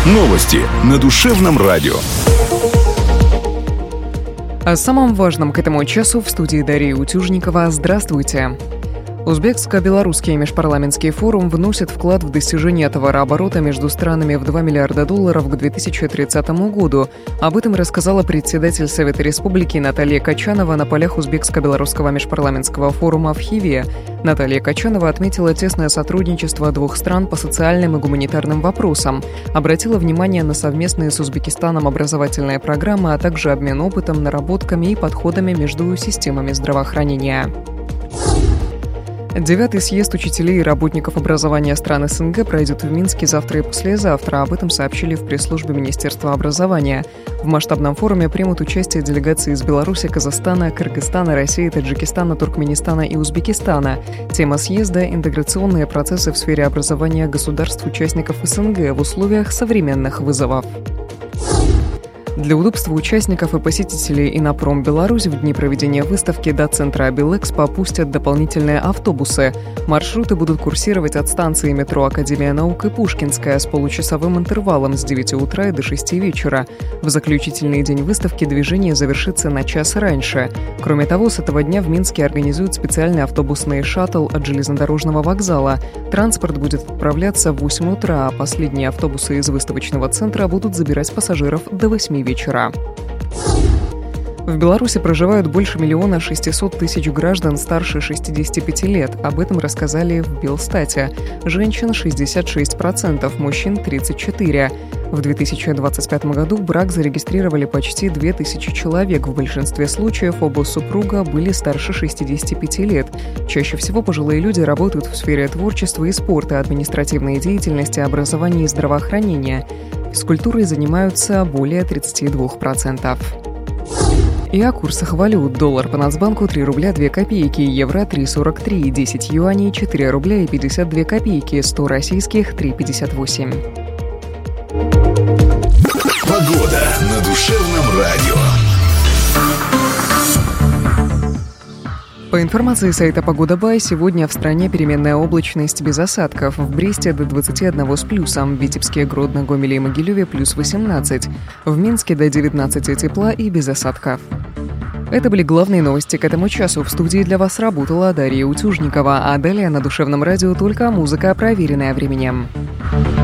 Новости на Душевном радио. О самом важном к этому часу в студии Дарьи Утюжникова. Здравствуйте. Узбекско-белорусский межпарламентский форум вносит вклад в достижение товарооборота между странами в $2 миллиарда к 2030 году. Об этом рассказала председатель Совета Республики Наталья Качанова на полях Узбекско-белорусского межпарламентского форума в Хиве. Наталья Качанова отметила тесное сотрудничество двух стран по социальным и гуманитарным вопросам, обратила внимание на совместные с Узбекистаном образовательные программы, а также обмен опытом, наработками и подходами между системами здравоохранения. 9-й съезд учителей и работников образования стран СНГ пройдет в Минске завтра и послезавтра. Об этом сообщили в пресс-службе Министерства образования. В масштабном форуме примут участие делегации из Беларуси, Казахстана, Кыргызстана, России, Таджикистана, Туркменистана и Узбекистана. Тема съезда – интеграционные процессы в сфере образования государств-участников СНГ в условиях современных вызовов. Для удобства участников и посетителей Иннопром Беларусь в дни проведения выставки до центра Абилэкспо пустят дополнительные автобусы. Маршруты будут курсировать от станции метро Академия наук и Пушкинская с получасовым интервалом с 9 утра и до 6 вечера. В заключительный день выставки движение завершится на час раньше. Кроме того, с этого дня в Минске организуют специальный автобусный шаттл от железнодорожного вокзала. Транспорт будет отправляться в 8 утра, а последние автобусы из выставочного центра будут забирать пассажиров до 8 вечера. В Беларуси проживают больше 1 600 000 граждан старше 65 лет. Об этом рассказали в Белстате. Женщин 66%, мужчин 34%. В 2025 году брак зарегистрировали почти 2000 человек. В большинстве случаев оба супруга были старше 65 лет. Чаще всего пожилые люди работают в сфере творчества и спорта, административной деятельности, образования и здравоохранения. Физкультурой занимаются более 32%. И о курсах валют. Доллар по Нацбанку 3 рубля 2 копейки, евро 3,43, 10 юаней 4 рубля и 52 копейки, 100 российских 3,58. Погода на Душевном радио. По информации сайта «Погода.бай», сегодня в стране переменная облачность без осадков. В Бресте до 21 с плюсом, в Витебске, Гродно, Гомеле и Могилеве плюс 18. В Минске до 19 тепла и без осадков. Это были главные новости к этому часу. В студии для вас работала Дарья Утюжникова, а далее на Душевном радио только музыка, проверенная временем.